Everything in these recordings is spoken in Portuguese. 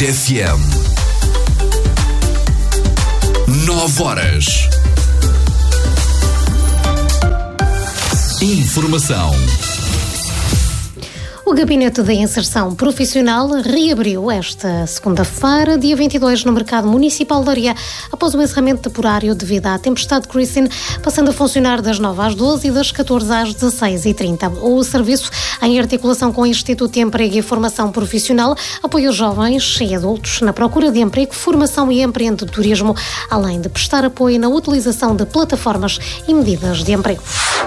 Benedito FM. 9 horas. Informação. O Gabinete da Inserção Profissional reabriu esta segunda-feira, dia 22, no Mercado Municipal de Leiria, após o encerramento temporário devido à tempestade Kristen, passando a funcionar das 9 às 12 e das 14 às 16h30. O serviço, em articulação com o Instituto de Emprego e Formação Profissional, apoia jovens e adultos na procura de emprego, formação e empreendedorismo, além de prestar apoio na utilização de plataformas e medidas de emprego.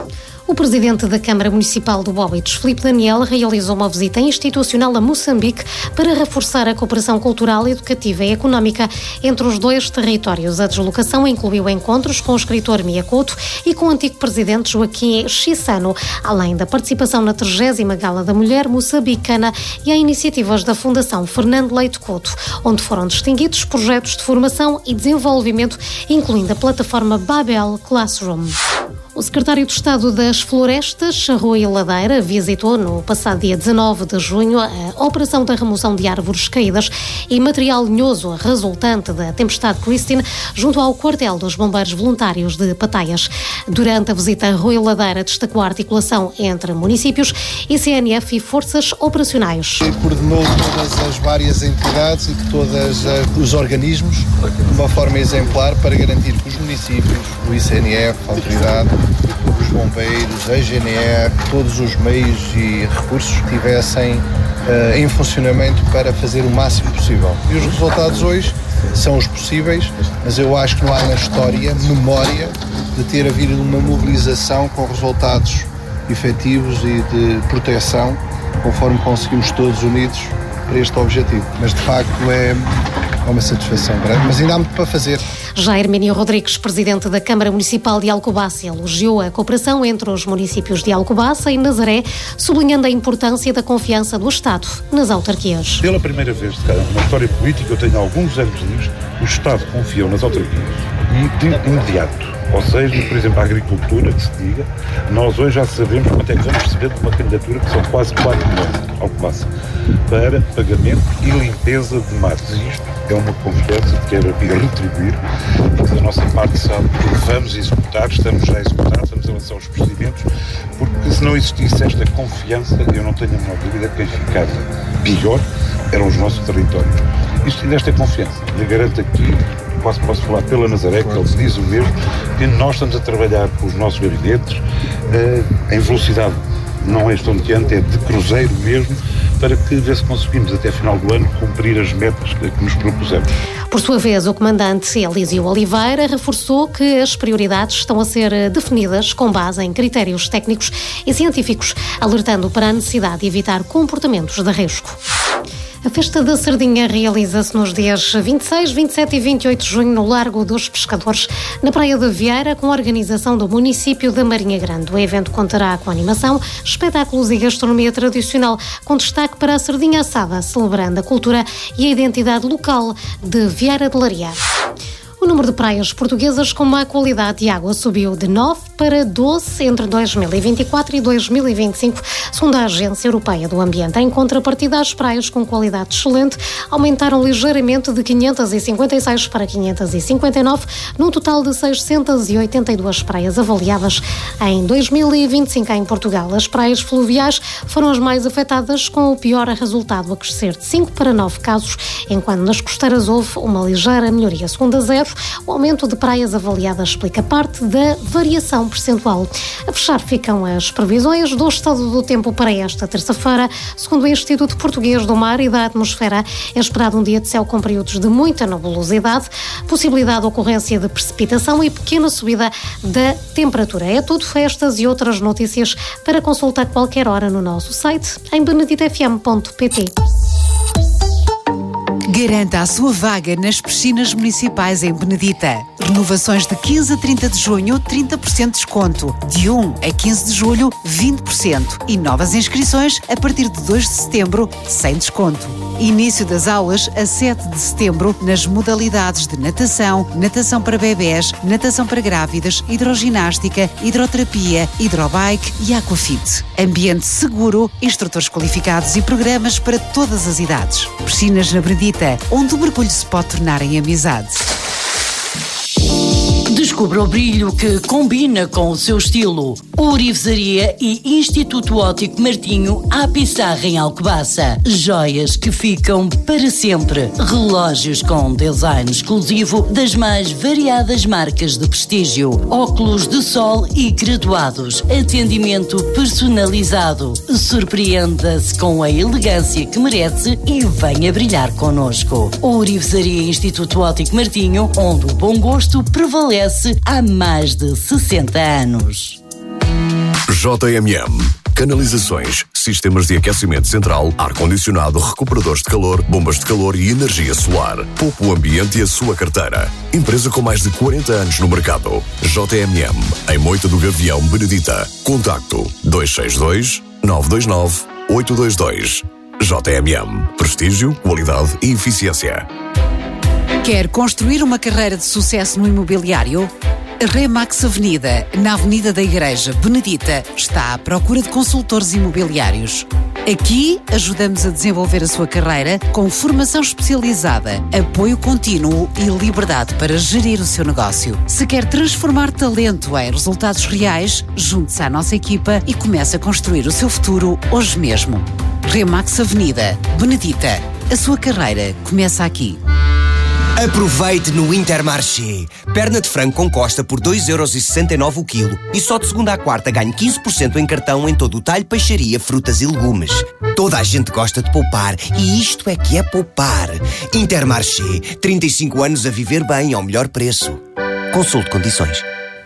O presidente da Câmara Municipal do Óbidos, Filipe Daniel, realizou uma visita institucional a Moçambique para reforçar a cooperação cultural, educativa e económica entre os dois territórios. A deslocação incluiu encontros com o escritor Mia Couto e com o antigo presidente Joaquim Chissano, além da participação na 30ª Gala da Mulher Moçambicana e a iniciativas da Fundação Fernando Leite Couto, onde foram distinguidos projetos de formação e desenvolvimento, incluindo a plataforma Babel Classroom. O secretário de Estado das Florestas, Rui Ladeira, visitou no passado dia 19 de junho a operação da remoção de árvores caídas e material lenhoso resultante da tempestade Kristen junto ao quartel dos bombeiros voluntários de Pataias. Durante a visita, Rui Ladeira destacou a articulação entre municípios, ICNF e forças operacionais. Coordenou todas as várias entidades e de todos os organismos de uma forma exemplar para garantir que os municípios, o ICNF, a autoridade, os bombeiros, a GNR, todos os meios e recursos estivessem em funcionamento para fazer o máximo possível. E os resultados hoje são os possíveis, mas eu acho que não há na história memória de ter havido uma mobilização com resultados efetivos e de proteção, conforme conseguimos todos unidos para este objetivo. Mas de facto é uma satisfação grande, mas ainda há muito para fazer. Já Hermínio Rodrigues, presidente da Câmara Municipal de Alcobaça, elogiou a cooperação entre os municípios de Alcobaça e Nazaré, sublinhando a importância da confiança do Estado nas autarquias. Pela primeira vez na história política, eu tenho alguns anos disso, o Estado confiou nas autarquias de imediato. Ou seja, por exemplo, a agricultura, que se diga, nós hoje já sabemos quanto é que vamos receber de uma candidatura que são quase 4 milhões ao que passa, para pagamento e limpeza de matos. E isto é uma confiança que quero aqui retribuir, porque da nossa parte sabe que vamos executar, estamos já a executar, estamos a lançar os procedimentos, porque se não existisse esta confiança, eu não tenho a menor dúvida que quem ficava pior eram os nossos territórios. Isto desta confiança, lhe garanto aqui, posso falar pela Nazaré, que eles dizem o mesmo, que nós estamos a trabalhar com os nossos gabinetes em velocidade, não é estonteante, é de cruzeiro mesmo, para que ver se conseguimos até final do ano cumprir as metas que nos propusemos. Por sua vez, o comandante Elísio Oliveira reforçou que as prioridades estão a ser definidas com base em critérios técnicos e científicos, alertando para a necessidade de evitar comportamentos de risco. A Festa da Sardinha realiza-se nos dias 26, 27 e 28 de junho no Largo dos Pescadores, na Praia da Vieira, com a organização do município da Marinha Grande. O evento contará com animação, espetáculos e gastronomia tradicional, com destaque para a sardinha assada, celebrando a cultura e a identidade local de Vieira de Leiria. O número de praias portuguesas com má qualidade de água subiu de 9 para 12 entre 2024 e 2025, segundo a Agência Europeia do Ambiente. Em contrapartida, as praias com qualidade excelente aumentaram ligeiramente de 556 para 559, num total de 682 praias avaliadas em 2025 em Portugal. As praias fluviais foram as mais afetadas, com o pior resultado a crescer de 5 para 9 casos, enquanto nas costeiras houve uma ligeira melhoria. Segundo a Zero, o aumento de praias avaliadas explica parte da variação percentual. A fechar ficam as previsões do estado do tempo para esta terça-feira. Segundo o Instituto Português do Mar e da Atmosfera, é esperado um dia de céu com períodos de muita nebulosidade, possibilidade de ocorrência de precipitação e pequena subida da temperatura. É tudo, estas e outras notícias para consultar a qualquer hora no nosso site em beneditofm.pt. Garanta a sua vaga nas piscinas municipais em Benedita. Renovações de 15 a 30 de junho, 30% de desconto. De 1 a 15 de julho, 20%. E novas inscrições a partir de 2 de setembro, sem desconto. Início das aulas a 7 de setembro nas modalidades de natação, natação para bebés, natação para grávidas, hidroginástica, hidroterapia, hidrobike e aquafit. Ambiente seguro, instrutores qualificados e programas para todas as idades. Piscinas na Benedita Benedita, onde o mergulho se pode tornar em amizade. Descubra o brilho que combina com o seu estilo. Ourivesaria e Instituto Óptico Martinho à Pissarra em Alcobaça. Joias que ficam para sempre. Relógios com design exclusivo das mais variadas marcas de prestígio. Óculos de sol e graduados. Atendimento personalizado. Surpreenda-se com a elegância que merece e venha brilhar connosco. Ourivesaria e Instituto Óptico Martinho, onde o bom gosto prevalece há mais de 60 anos. JMM. Canalizações, sistemas de aquecimento central, ar-condicionado, recuperadores de calor, bombas de calor e energia solar. Poupe o ambiente e a sua carteira. Empresa com mais de 40 anos no mercado. JMM, em Moita do Gavião, Benedita. Contacto 262 929 822. JMM. Prestígio, qualidade e eficiência. Quer construir uma carreira de sucesso no imobiliário? A Remax Avenida, na Avenida da Igreja, Benedita, está à procura de consultores imobiliários. Aqui ajudamos a desenvolver a sua carreira com formação especializada, apoio contínuo e liberdade para gerir o seu negócio. Se quer transformar talento em resultados reais, junte-se à nossa equipa e comece a construir o seu futuro hoje mesmo. Remax Avenida, Benedita. A sua carreira começa aqui. Aproveite no Intermarché. Perna de frango com costa por 2,69€ o quilo. E só de segunda à quarta ganhe 15% em cartão em todo o talho, peixaria, frutas e legumes. Toda a gente gosta de poupar e isto é que é poupar. Intermarché. 35 anos a viver bem ao melhor preço. Consulte condições.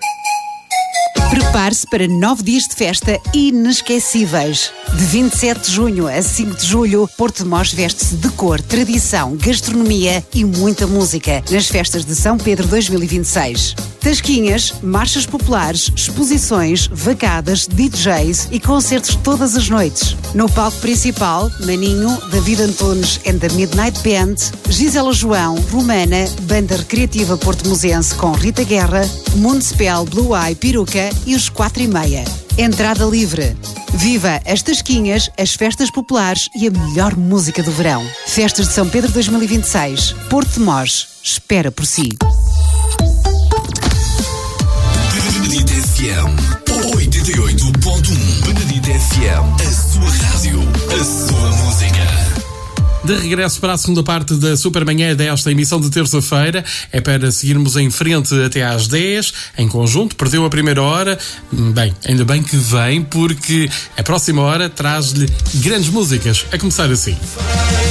Prepare-se para 9 dias de festa inesquecíveis. De 27 de junho a 5 de julho, Porto de Mós veste-se de cor, tradição, gastronomia e muita música nas festas de São Pedro 2026. Tasquinhas, marchas populares, exposições, vacadas, DJs e concertos todas as noites. No palco principal, Maninho, David Antunes and the Midnight Band, Gisela João, Romana, Banda Recreativa Porto-Mosense com Rita Guerra, Municipal, Blue Eye, Peruca e os 4:30. Entrada livre. Viva as Tasquinhas, as festas populares e a melhor música do verão. Festas de São Pedro 2026. Porto de Mós espera por si. Benedita FM 88.1. Benedita FM, a sua rádio, a sua música. De regresso para a segunda parte da Supermanhã desta emissão de terça-feira. É para seguirmos em frente até às 10, em conjunto. Perdeu a primeira hora. Bem, ainda bem que vem, porque a próxima hora traz-lhe grandes músicas. A começar assim.